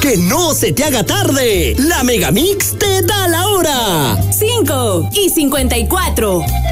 que no se te haga tarde. La Megamix te da la hora. 5:54.